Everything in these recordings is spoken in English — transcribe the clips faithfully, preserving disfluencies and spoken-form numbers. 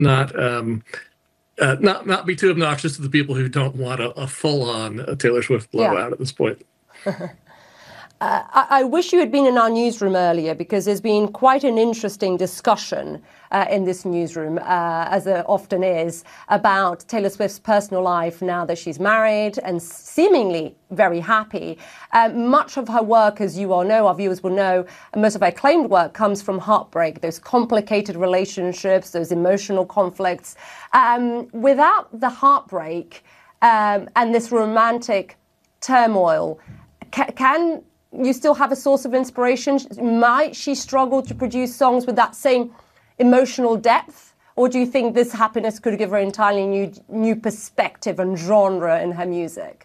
not um, uh, not not be too obnoxious to the people who don't want a, a full-on uh, Taylor Swift blowout Yeah. at this point. Uh, I, I wish you had been in our newsroom earlier, because there's been quite an interesting discussion uh, in this newsroom, uh, as there often is, about Taylor Swift's personal life now that she's married and seemingly very happy. Uh, much of her work, as you all know, our viewers will know, and most of her acclaimed work comes from heartbreak, those complicated relationships, those emotional conflicts. Um, without the heartbreak um, and this romantic turmoil, ca can you still have a source of inspiration? Might she struggle to produce songs with that same emotional depth? Or do you think this happiness could give her an entirely new, new perspective and genre in her music?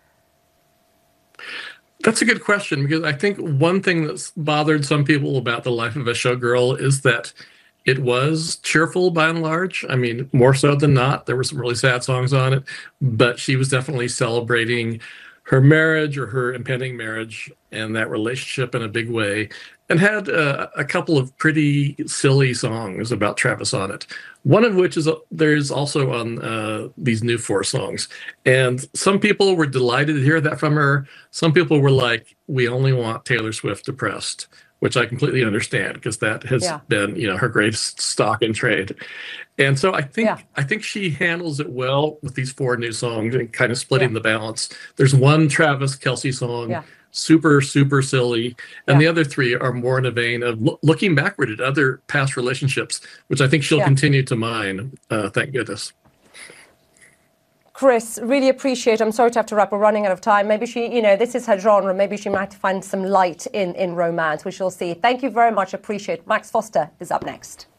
That's a good question, because I think one thing that's bothered some people about The Life of a Showgirl is that it was cheerful by and large. I mean, more so than not. There were some really sad songs on it, but she was definitely celebrating her marriage or her impending marriage and that relationship in a big way, and had uh, a couple of pretty silly songs about Travis on it. One of which is uh, there's also on uh, these new four songs. And some people were delighted to hear that from her. Some people were like, we only want Taylor Swift depressed, which I completely understand, because that has yeah. been, you know, her greatest stock in trade. And so I think yeah. I think she handles it well with these four new songs and kind of splitting yeah. the balance. There's one Travis Kelce song, yeah. super, super silly. And yeah. the other three are more in a vein of lo looking backward at other past relationships, which I think she'll yeah. continue to mine, uh, thank goodness. Chris, really appreciate it. I'm sorry to have to wrap. We're running out of time. Maybe she, you know, this is her genre. Maybe she might find some light in, in romance. We shall see. Thank you very much. Appreciate it. Max Foster is up next.